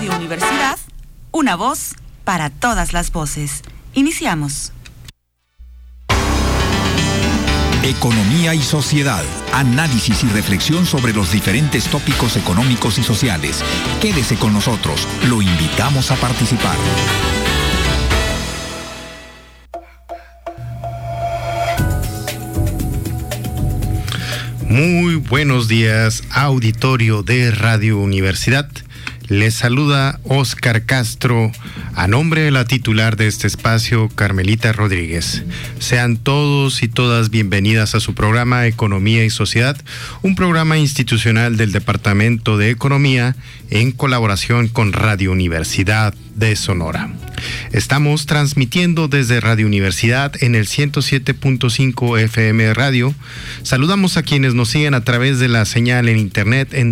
Radio Universidad, una voz para todas las voces. Iniciamos. Economía y sociedad, análisis y reflexión sobre los diferentes tópicos económicos y sociales. Quédese con nosotros, lo invitamos a participar. Muy buenos días, auditorio de Radio Universidad. Les saluda Óscar Castro, a nombre de la titular de este espacio, Carmelita Rodríguez. Sean todos y todas bienvenidas a su programa Economía y Sociedad, un programa institucional del Departamento de Economía en colaboración con Radio Universidad de Sonora. Estamos transmitiendo desde Radio Universidad en el 107.5 FM Radio. Saludamos a quienes nos siguen a través de la señal en internet en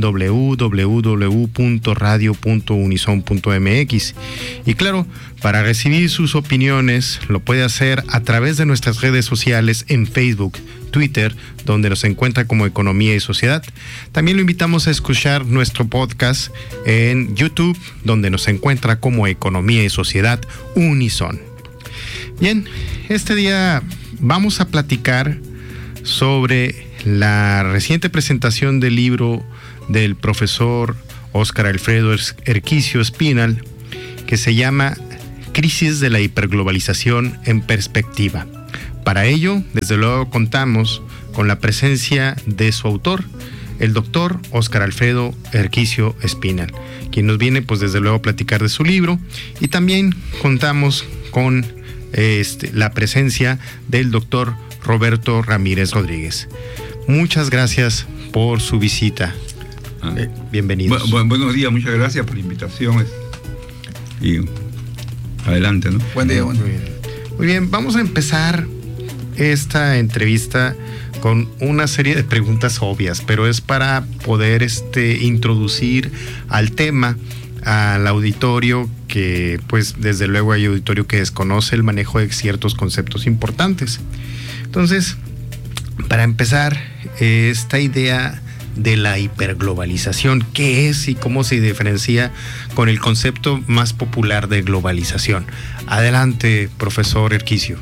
www.radio.unison.mx. Y claro, para recibir sus opiniones lo puede hacer a través de nuestras redes sociales en Facebook, Twitter, donde nos encuentra como Economía y Sociedad. También lo invitamos a escuchar nuestro podcast en YouTube, donde nos encuentra como Economía y Sociedad Unison. Bien, este día vamos a platicar sobre la reciente presentación del libro del profesor Óscar Alfredo Erquicio Espinal, que se llama Crisis de la hiperglobalización en perspectiva. Para ello, desde luego, contamos con la presencia de su autor, el doctor Óscar Alfredo Erquicio Espinal, quien nos viene, pues desde luego, a platicar de su libro, y también contamos con la presencia del doctor Roberto Ramírez Rodríguez. Muchas gracias por su visita. Bienvenidos. Buenos días, muchas gracias por la invitación. Y adelante, ¿no? Buen día. Muy bien, vamos a empezar esta entrevista con una serie de preguntas obvias, pero es para poder introducir al tema al auditorio, que pues desde luego hay auditorio que desconoce el manejo de ciertos conceptos importantes. Entonces, para empezar, esta idea de la hiperglobalización, ¿qué es y cómo se diferencia con el concepto más popular de globalización? Adelante, profesor Erquicio.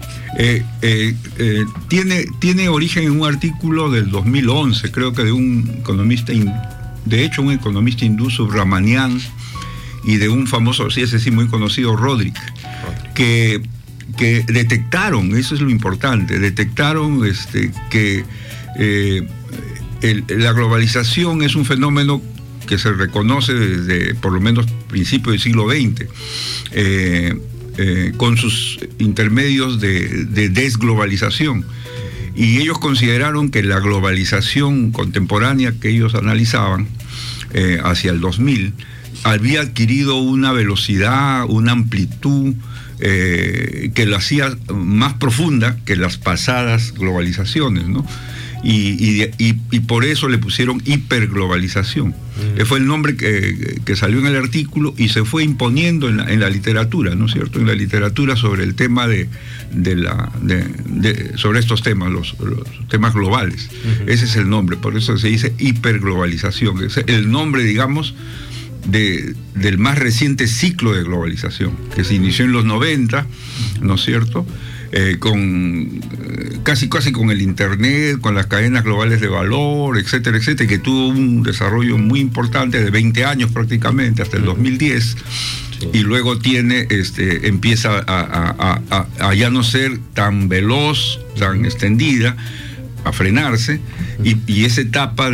Tiene origen en un artículo del 2011, creo que de un economista, de hecho un economista hindú, Subramanian, y de un famoso, ese sí muy conocido, Rodrik, que detectaron, eso es lo importante, detectaron que la globalización es un fenómeno que se reconoce desde por lo menos principios del siglo XX, con sus intermedios de desglobalización. Y ellos consideraron que la globalización contemporánea que ellos analizaban hacia el 2000 había adquirido una velocidad, una amplitud que lo hacía más profunda que las pasadas globalizaciones, ¿no? Y por eso le pusieron hiperglobalización. Fue el nombre que salió en el artículo y se fue imponiendo en la literatura, ¿no es cierto? En la literatura sobre el tema sobre estos temas, los temas globales. Ese es el nombre, por eso se dice hiperglobalización. Es el nombre, digamos, del más reciente ciclo de globalización, que se inició en los 90, ¿no es cierto? Casi con el internet, con las cadenas globales de valor, etcétera, etcétera, que tuvo un desarrollo muy importante de 20 años prácticamente, hasta el 2010, sí. Y luego empieza a ya no ser tan veloz, tan extendida, a frenarse, y esa etapa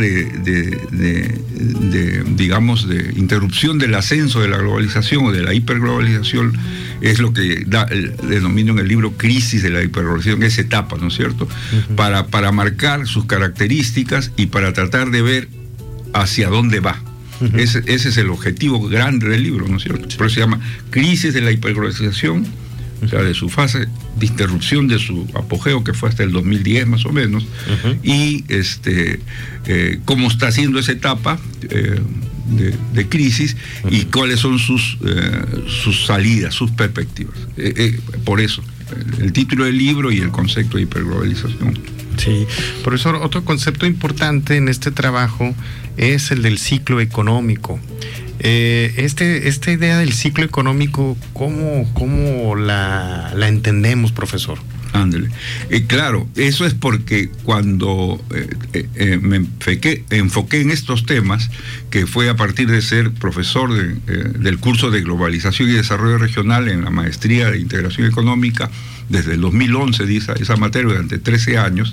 digamos, de interrupción del ascenso de la globalización o de la hiperglobalización es lo que denomino en el libro crisis de la hiperglobalización, esa etapa, ¿no es cierto? Para marcar sus características y para tratar de ver hacia dónde va. Ese es el objetivo grande del libro, ¿no es cierto? Por eso se llama crisis de la hiperglobalización, o sea, de su fase de interrupción, de su apogeo, que fue hasta el 2010 más o menos, y cómo está haciendo esa etapa de crisis y cuáles son sus salidas, sus perspectivas. Por eso, el título del libro y el concepto de hiperglobalización. Sí, profesor, otro concepto importante en este trabajo es el del ciclo económico. Esta idea del ciclo económico, ¿cómo la entendemos, profesor? Ándale. Claro, eso es porque cuando me enfoqué en estos temas, que fue a partir de ser profesor del curso de Globalización y Desarrollo Regional en la Maestría de Integración Económica, desde el 2011 di esa materia durante 13 años,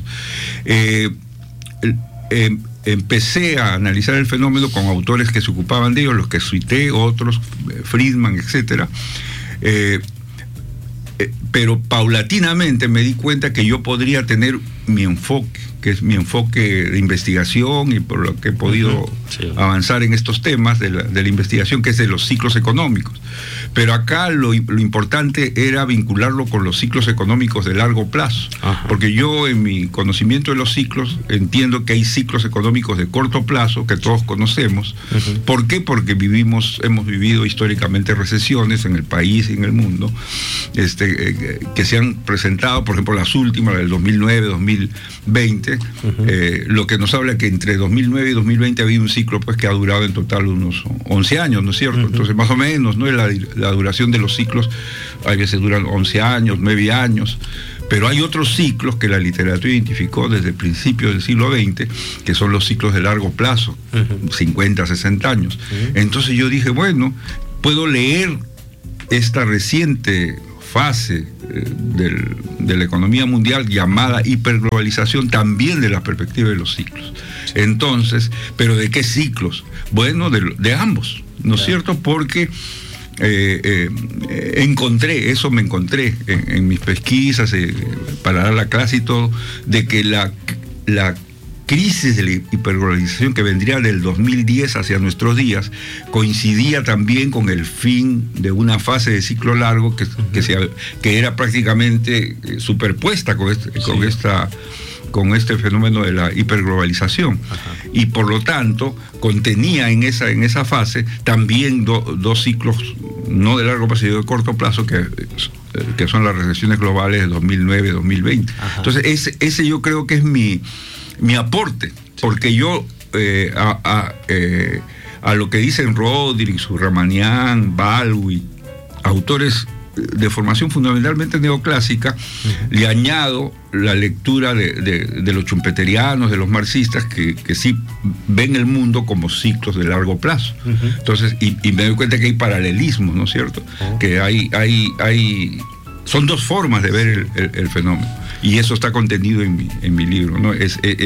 empecé a analizar el fenómeno con autores que se ocupaban de ello, los que cité, otros, Friedman, etcétera. Pero paulatinamente me di cuenta que yo podría tener mi enfoque, que es mi enfoque de investigación y por lo que he podido avanzar en estos temas de la investigación, que es de los ciclos económicos. Pero acá lo importante era vincularlo con los ciclos económicos de largo plazo. Ajá. Porque yo en mi conocimiento de los ciclos entiendo que hay ciclos económicos de corto plazo que todos conocemos. Uh-huh. ¿Por qué? Porque hemos vivido históricamente recesiones en el país y en el mundo, que se han presentado, por ejemplo, las últimas, la del 2009, 2020, uh-huh. Lo que nos habla que entre 2009 y 2020 ha habido un ciclo pues que ha durado en total unos 11 años, ¿no es cierto? Uh-huh. Entonces, más o menos, ¿no? La duración de los ciclos a veces duran 11 años, 9 años, pero hay otros ciclos que la literatura identificó desde principios del siglo XX, que son los ciclos de largo plazo, uh-huh. 50, 60 años. Uh-huh. Entonces yo dije, bueno, puedo leer esta reciente fase de la economía mundial llamada hiperglobalización también de la perspectiva de los ciclos. Sí. Entonces, ¿pero de qué ciclos? Bueno, de ambos, ¿no es cierto? Porque me encontré en mis pesquisas para dar la clase y todo, de que la crisis de la hiperglobalización que vendría del 2010 hacia nuestros días coincidía también con el fin de una fase de ciclo largo que era prácticamente superpuesta con este fenómeno de la hiperglobalización. Ajá. Y por lo tanto contenía en esa fase también dos ciclos no de largo plazo sino de corto plazo que son las recesiones globales de 2009-2020. Ajá. Entonces ese yo creo que es mi aporte, porque yo a lo que dicen Rodrik, Subramanian, Baldwin, autores de formación fundamentalmente neoclásica, uh-huh. le añado la lectura de los schumpeterianos, de los marxistas, que sí ven el mundo como ciclos de largo plazo. Uh-huh. Entonces, y me doy cuenta que hay paralelismos, ¿no es cierto? Uh-huh. Que son dos formas de ver el fenómeno. Y eso está contenido en mi libro, ¿no?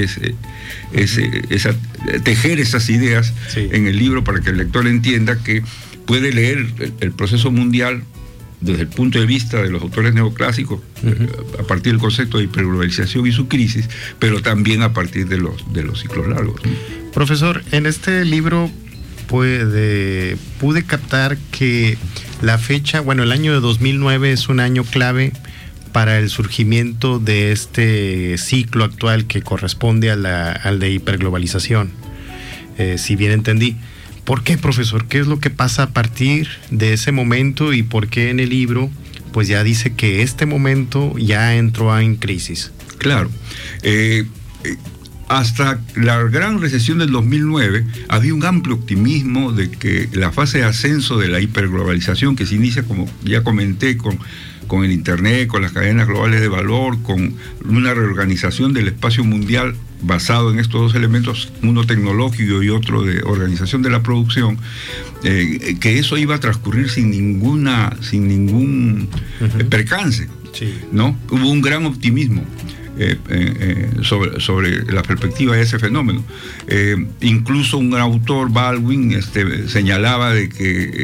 Tejer esas ideas sí. en el libro para que el lector entienda que puede leer el proceso mundial desde el punto de vista de los autores neoclásicos, uh-huh. a partir del concepto de hiperglobalización y su crisis, pero también a partir de los ciclos largos, ¿no? Profesor, en este libro pude captar que la fecha, el año de 2009 es un año clave para el surgimiento de este ciclo actual que corresponde al de hiperglobalización, si bien entendí. ¿Por qué, profesor? ¿Qué es lo que pasa a partir de ese momento y por qué en el libro pues ya dice que este momento ya entró en crisis? Claro. Hasta la gran recesión del 2009 había un amplio optimismo de que la fase de ascenso de la hiperglobalización, que se inicia, como ya comenté, con el Internet, con las cadenas globales de valor, con una reorganización del espacio mundial basado en estos dos elementos, uno tecnológico y otro de organización de la producción, que eso iba a transcurrir sin ningún uh-huh. percance, sí. ¿no? Hubo un gran optimismo sobre la perspectiva de ese fenómeno. Incluso un autor, Baldwin, señalaba de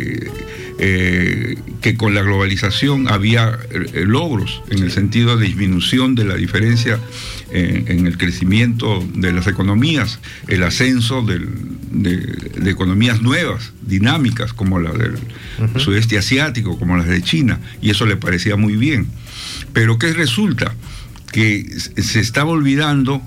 que con la globalización había logros en el sentido de disminución de la diferencia en el crecimiento de las economías, el ascenso de economías nuevas, dinámicas, como la del uh-huh. sudeste asiático, como las de China, y eso le parecía muy bien. Pero ¿qué resulta? Que se estaba olvidando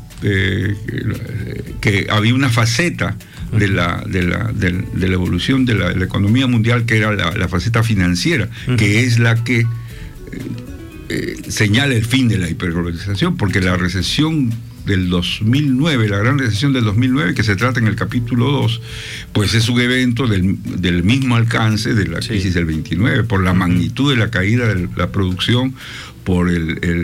que había una faceta de la evolución de la economía mundial, que era la faceta financiera, uh-huh. que es la que señala el fin de la hiperglobalización, porque la recesión del 2009, la gran recesión del 2009, que se trata en el capítulo 2, pues es un evento del mismo alcance de la crisis del 29, por la magnitud de la caída de la producción, por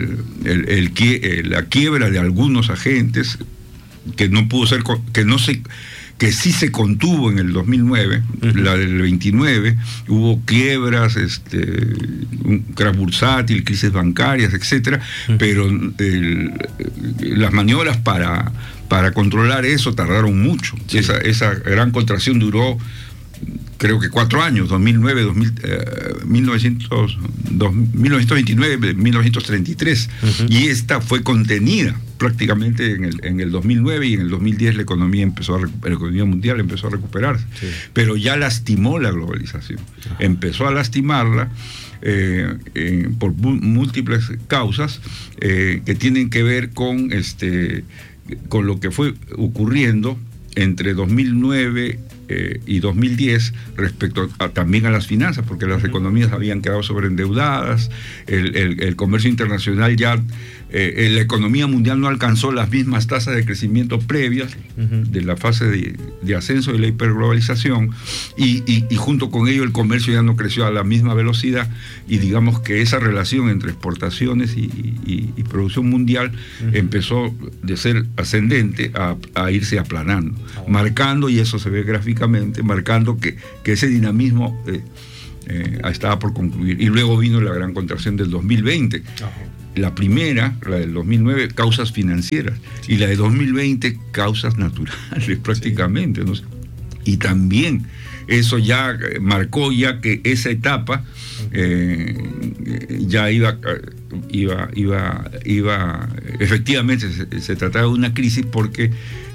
la quiebra de algunos agentes, que no pudo ser, que sí se contuvo en el 2009, la del 29, hubo quiebras, un crash bursátil, crisis bancarias, etcétera, pero las maniobras para controlar eso tardaron mucho. Sí. Esa gran contracción duró, creo que 4 años, 2009, 1929, 1933, y esta fue contenida prácticamente en el 2009, y en el 2010 la economía mundial empezó a recuperarse, pero ya lastimó la globalización, empezó a lastimarla por múltiples causas que tienen que ver con lo que fue ocurriendo entre 2009 y 2010 respecto también a las finanzas, porque las economías habían quedado sobreendeudadas, el comercio internacional ya, la economía mundial no alcanzó las mismas tasas de crecimiento previas de la fase de ascenso de la hiperglobalización, y junto con ello el comercio ya no creció a la misma velocidad, y digamos que esa relación entre exportaciones y producción mundial empezó de ser ascendente a irse aplanando, marcando, y eso se ve gráficamente, marcando que ese dinamismo estaba por concluir. Y luego vino la gran contracción del 2020. La primera, la del 2009, causas financieras, y la de 2020, causas naturales prácticamente, ¿no? Y también eso ya marcó ya que esa etapa ya iba efectivamente se trataba de una crisis, porque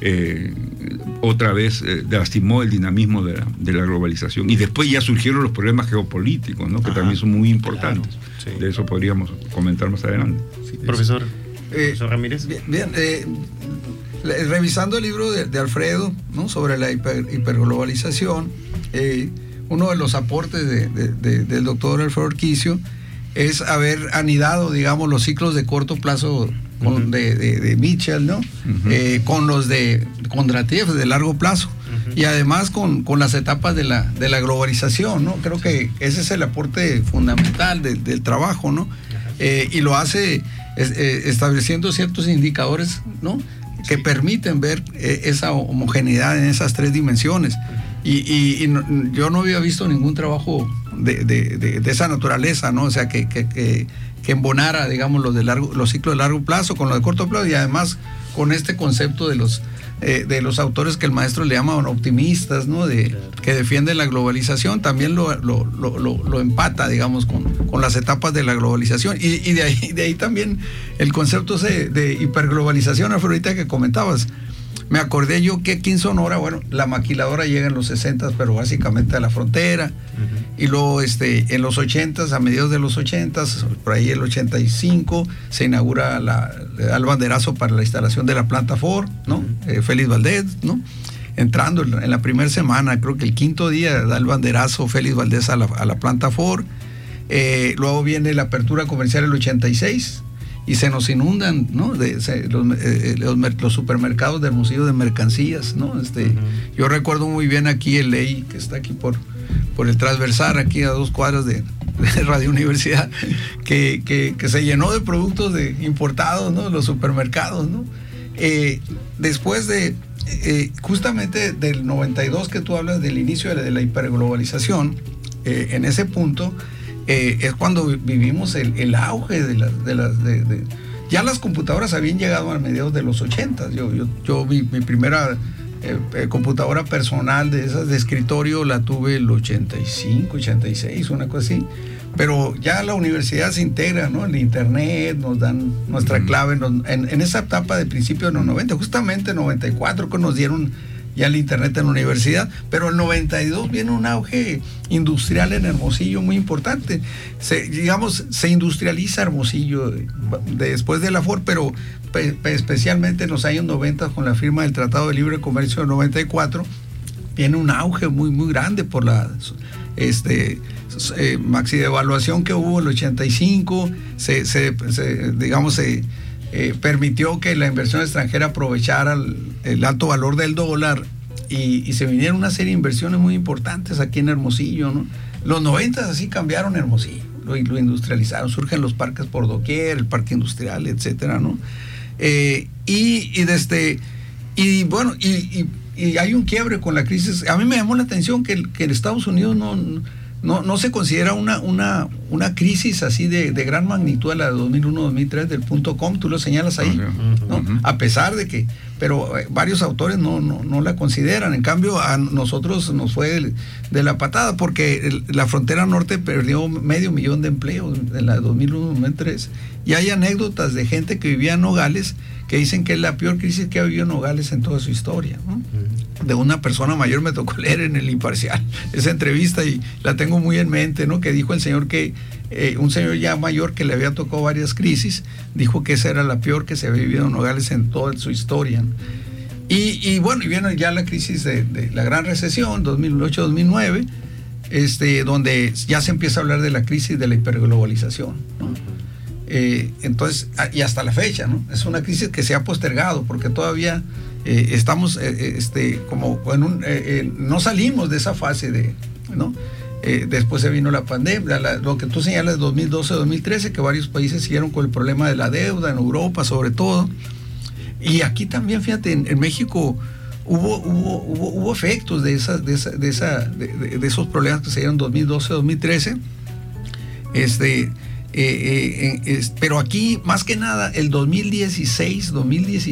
otra vez lastimó el dinamismo de la globalización, y después ya surgieron los problemas geopolíticos, ¿no? Que también son muy importantes. Claro, de eso podríamos comentar más adelante. Profesor Ramírez. Bien, revisando el libro de Alfredo, ¿no? Sobre la hiperglobalización, uno de los aportes del doctor Alfredo Urquicio es haber anidado, digamos, los ciclos de corto plazo de Mitchell, ¿no? Con los de Kondratiev de largo plazo, y además con las etapas de la globalización, ¿no? Creo que ese es el aporte fundamental del trabajo, ¿no? Y lo hace estableciendo ciertos indicadores, ¿no? Que permiten ver esa homogeneidad en esas 3 dimensiones. Y yo no había visto ningún trabajo de esa naturaleza, ¿no? O sea, que embonara, digamos, los ciclos de largo plazo con los de corto plazo, y además con este concepto de los autores que el maestro le llama optimistas, ¿no? Que defienden la globalización, también lo empata, digamos, con las etapas de la globalización. Y de ahí también el concepto de hiperglobalización, ahorita que comentabas. Me acordé yo que aquí en Sonora, bueno, la maquiladora llega en los 60, pero básicamente a la frontera. Y luego en los 80, a mediados de los 80, por ahí el 85, se inaugura el banderazo para la instalación de la planta Ford, ¿no? Félix Valdés, ¿no? Entrando en la primera semana, creo que el 5.º día da el banderazo Félix Valdés a la planta Ford. Luego viene la apertura comercial el 86. Y se nos inundan, ¿no? Los supermercados de Hermosillo de mercancías, ¿no? Yo recuerdo muy bien aquí el Ley, que está aquí por el transversal, aquí a 2 cuadras de Radio Universidad, que se llenó de productos importados, ¿no? Los supermercados, ¿no? Después justamente del 92 que tú hablas, del inicio de la hiperglobalización, en ese punto es cuando vivimos el auge ya las computadoras habían llegado a mediados de los 80. Yo mi primera computadora personal de esas de escritorio la tuve el 85, 86, una cosa así. Pero ya la universidad se integra, ¿no? El internet, nos dan nuestra clave en esa etapa de principios de los 90, justamente en 94 que nos dieron ya el internet en la universidad, pero en 92 viene un auge industrial en Hermosillo muy importante. Se industrializa Hermosillo después de la Ford, pero especialmente en los años 90 con la firma del Tratado de Libre Comercio del 94, viene un auge muy, muy grande por la maxi devaluación que hubo en el 85, permitió que la inversión extranjera aprovechara el alto valor del dólar y se vinieron una serie de inversiones muy importantes aquí en Hermosillo, ¿no? Los 90 así cambiaron Hermosillo, lo industrializaron, surgen los parques por doquier, el parque industrial, etcétera, ¿no? Y hay un quiebre con la crisis. A mí me llamó la atención que en Estados Unidos no se considera una crisis así de gran magnitud a la de 2001-2003 del .com, tú lo señalas ahí, ¿no? A pesar de que, pero varios autores no la consideran. En cambio, a nosotros nos fue de la patada, porque la frontera norte perdió 500,000 de empleos en la de 2001-2003, y hay anécdotas de gente que vivía en Nogales que dicen que es la peor crisis que ha vivido Nogales en toda su historia, ¿no? De una persona mayor me tocó leer en el Imparcial esa entrevista y la tengo muy en mente, ¿no? Que dijo el señor que un señor ya mayor que le había tocado varias crisis, dijo que esa era la peor que se había vivido en Nogales en toda su historia, ¿no? Y bueno, y viene ya la crisis de la gran recesión 2008-2009, donde ya se empieza a hablar de la crisis de la hiperglobalización, ¿no? Entonces, y hasta la fecha, ¿no? Es una crisis que se ha postergado porque todavía estamos como en no salimos de esa fase ¿no? Después se vino la pandemia, lo que tú señalas de 2012-2013, que varios países siguieron con el problema de la deuda, en Europa sobre todo, y aquí también, fíjate, en México hubo efectos de esos problemas que se dieron en 2012-2013, pero aquí más que nada el 2016